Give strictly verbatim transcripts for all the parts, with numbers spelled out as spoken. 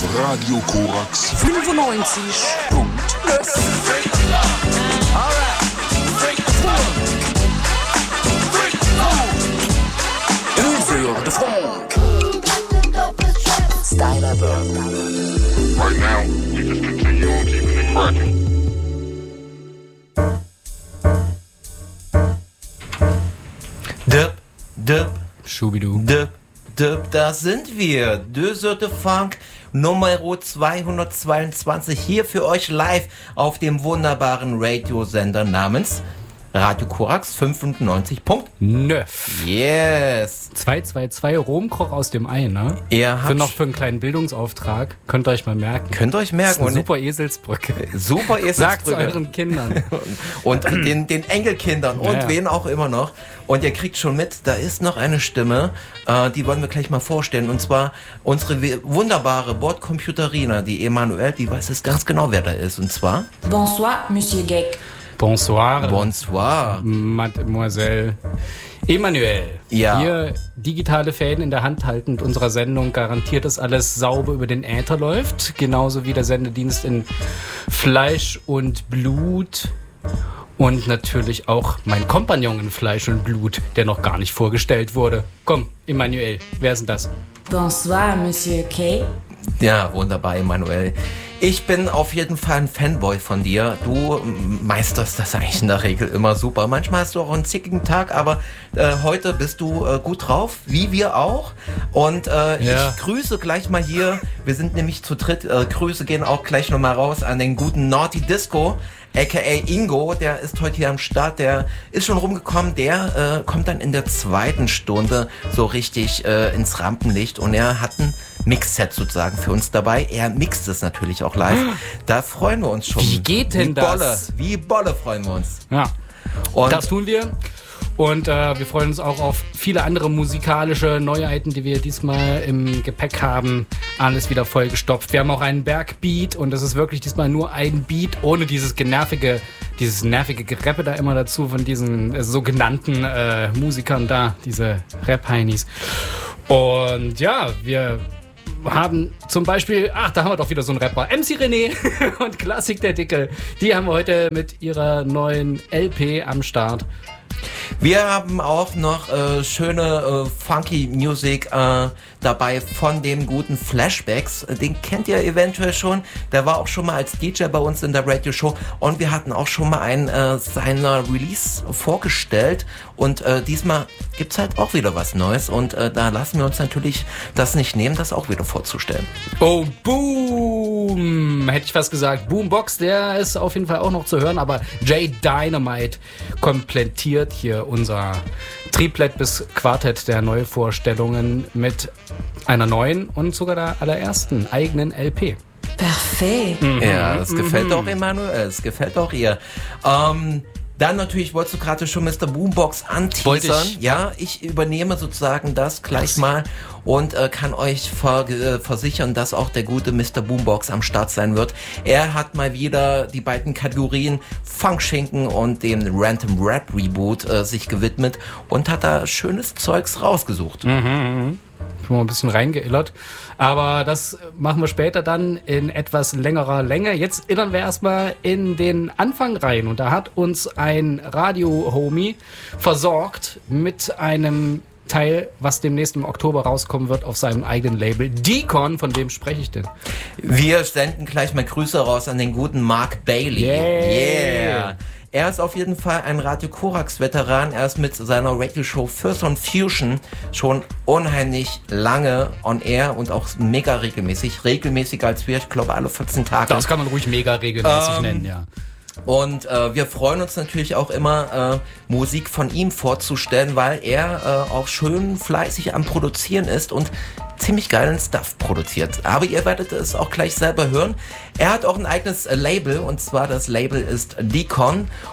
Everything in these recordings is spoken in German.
Radio Korax fünfundneunzig Punkt null. Für den Funk. Styler Bird. Right now, we just continue on keeping it cracking. Dip, dip, Schubidu. dip, dip, da sind wir. Deux heures de Funk, Nummer zweihundertzweiundzwanzig, hier für euch live auf dem wunderbaren Radiosender namens Radio Korax fünfundneunzig Punkt null. Yes. zwei zwei zwei Romkoch aus dem Ei, ne? Ihr Für habt noch für einen kleinen Bildungsauftrag. Könnt ihr euch mal merken. Könnt ihr euch Das merken. ist eine super Eselsbrücke. Super Sagt's Eselsbrücke. euren Kindern. Und den, den Enkelkindern und Ja, ja. wen auch immer noch. Und ihr kriegt schon mit, da ist noch eine Stimme, äh, die wollen wir gleich mal vorstellen. Und zwar unsere we- wunderbare Bordcomputerina, die Emanuelle, die weiß es ganz genau, wer da ist. Und zwar Bonsoir, Monsieur Geck. Bonsoir, Bonsoir. Mademoiselle Emmanuel. Ja. Hier digitale Fäden in der Hand haltend unserer Sendung garantiert, dass alles sauber über den Äther läuft. Genauso wie der Sendedienst in Fleisch und Blut. Und natürlich auch mein Kompagnon in Fleisch und Blut, der noch gar nicht vorgestellt wurde. Komm, Emmanuel, wer ist denn das? Bonsoir, Monsieur Kay. Ja, wunderbar, Emanuel. Ich bin auf jeden Fall ein Fanboy von dir. Du meisterst das eigentlich in der Regel immer super. Manchmal hast du auch einen zickigen Tag, aber äh, heute bist du äh, gut drauf, wie wir auch. Und äh, Ja. ich grüße gleich mal hier, wir sind nämlich zu dritt, äh, Grüße gehen auch gleich nochmal raus an den guten Naughty Disco, aka Ingo, der ist heute hier am Start, der ist schon rumgekommen, der äh, kommt dann in der zweiten Stunde so richtig äh, ins Rampenlicht und er hat ein Mixset sozusagen für uns dabei. Er mixt es natürlich auch live. Da freuen wir uns schon. Wie geht denn Wie Bolle, das? Wie Bolle freuen wir uns. Ja, Und das tun wir. Und äh, wir freuen uns auch auf viele andere musikalische Neuheiten, die wir diesmal im Gepäck haben. Alles wieder vollgestopft. Wir haben auch einen Bergbeat und das ist wirklich diesmal nur ein Beat, ohne dieses genervige, dieses nervige Gereppe da immer dazu von diesen äh, sogenannten äh, Musikern da, diese Rap-Heinis. Und ja, wir haben zum Beispiel, ach, da haben wir doch wieder so einen Rapper, M C René und Klassik der Dicke. Die haben wir heute mit ihrer neuen L P am Start. wir haben auch noch äh, schöne äh, funky Music äh, dabei von dem guten Flashbacks. Den kennt ihr eventuell schon. Der war auch schon mal als D J bei uns in der Radio Show und wir hatten auch schon mal einen äh, seiner Release vorgestellt und äh, diesmal gibt's halt auch wieder was Neues und äh, da lassen wir uns natürlich das nicht nehmen, das auch wieder vorzustellen. Oh, Boom! Hätte ich fast gesagt. Boombox, der ist auf jeden Fall auch noch zu hören, aber J Dynamite komplettiert hier unser Triplet bis Quartett der Neuvorstellungen mit einer neuen und sogar der allerersten eigenen L P. Perfekt. Ja, das gefällt auch Emanuel, es gefällt auch ihr. Ähm, dann natürlich, wolltest du gerade schon Mister Boombox Wollte anteasern. ich. Ja, ich übernehme sozusagen das gleich mal und äh, kann euch ver äh, versichern, dass auch der gute Mister Boombox am Start sein wird. Er hat mal wieder die beiden Kategorien Funkschinken und dem Random Rap Reboot äh, sich gewidmet und hat da schönes Zeugs rausgesucht. Schon mal ein bisschen reingeillert. Aber das machen wir später dann in etwas längerer Länge. Jetzt innern wir erstmal in den Anfang rein. Und da hat uns ein Radio-Homie versorgt mit einem Teil, was demnächst im Oktober rauskommen wird auf seinem eigenen Label. Deacon, von wem spreche ich denn? Wir senden gleich mal Grüße raus an den guten Mark Bailey. Yeah. Yeah. Er ist auf jeden Fall ein Radio Korax-Veteran. Er ist mit seiner Radio-Show First on Fusion schon unheimlich lange on air und auch mega regelmäßig. Regelmäßiger als wir, ich glaube alle vierzehn Tage. Das kann man ruhig mega regelmäßig Ähm, nennen, ja. Und äh, wir freuen uns natürlich auch immer, äh, Musik von ihm vorzustellen, weil er äh, auch schön fleißig am Produzieren ist und ziemlich geilen Stuff produziert. Aber ihr werdet es auch gleich selber hören. Er hat auch ein eigenes äh, Label und zwar das Label ist Deacon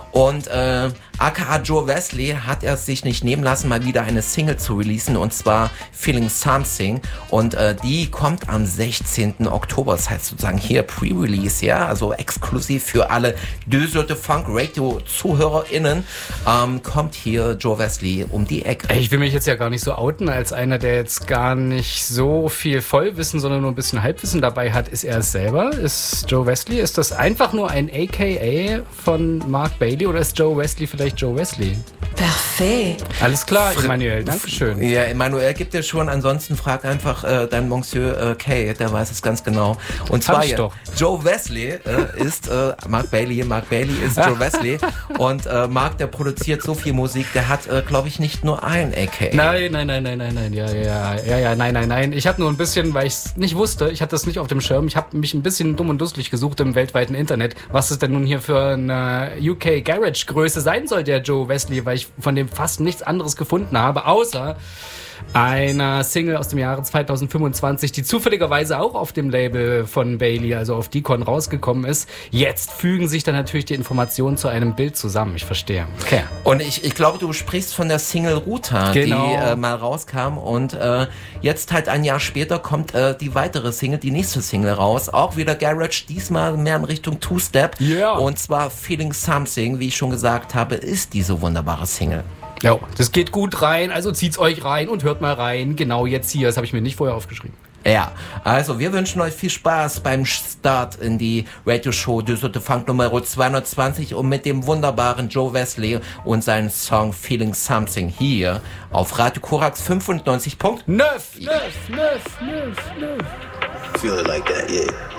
Und äh, aka Joe Wesley hat er sich nicht nehmen lassen, mal wieder eine Single zu releasen, und zwar Feeling Something. Und äh, die kommt am sechzehnten Oktober, das heißt sozusagen hier Pre-Release, ja, also exklusiv für alle Döserte Funk Radio ZuhörerInnen, ähm, kommt hier Joe Wesley um die Ecke. Ich will mich jetzt ja gar nicht so outen, als einer, der jetzt gar nicht so viel Vollwissen, sondern nur ein bisschen Halbwissen dabei hat. Ist er es selber? Ist Joe Wesley? Ist das einfach nur ein A K A von Mark Bailey oder ist Joe Wesley vielleicht Joe Wesley? Parfait. Alles klar, Emanuel, dankeschön. Ja, Emanuel gibt dir schon, ansonsten frag einfach äh, dein Monsieur äh, Kay, der weiß es ganz genau. Und zwar Hab ich ja, doch. Joe Wesley äh, ist äh, Mark Bailey, Mark Bailey ist Joe Wesley, und äh, Mark, der produziert so viel Musik, der hat, äh, glaube ich, nicht nur ein A K A. Nein, nein, nein, nein, nein, nein, ja, ja, ja, ja, nein, nein, nein. Ich habe nur ein bisschen, weil ich es nicht wusste, ich hatte das nicht auf dem Schirm, ich habe mich ein bisschen dumm und dusselig gesucht im weltweiten Internet, was es denn nun hier für eine U K Garage Größe sein soll, der Joe Wesley, weil ich von dem fast nichts anderes gefunden habe, außer einer Single aus dem Jahre zweitausendfünfundzwanzig, die zufälligerweise auch auf dem Label von Bailey, also auf Deacon, rausgekommen ist. Jetzt fügen sich dann natürlich die Informationen zu einem Bild zusammen. Ich verstehe. Okay. Und ich, ich glaube, du sprichst von der Single Ruta, Genau. die äh, mal rauskam, und äh, jetzt halt ein Jahr später kommt äh, die weitere Single, die nächste Single raus. Auch wieder Garage, diesmal mehr in Richtung Two-Step. Ja. Und zwar Feeling Something, wie ich schon gesagt habe, ist diese wunderbare Single. Ja, das geht gut rein, also zieht's euch rein und hört mal rein. Genau jetzt hier, das habe ich mir nicht vorher aufgeschrieben. Ja, also wir wünschen euch viel Spaß beim Start in die Radioshow Düsseldorf Funk Nummer zweihundertzwanzig und mit dem wunderbaren Joe Wesley und seinen Song Feeling Something hier auf Radio Korax fünfundneunzig Punkt Nöff, nöff, nöff, nöff, nöff. Feel it like that, yeah.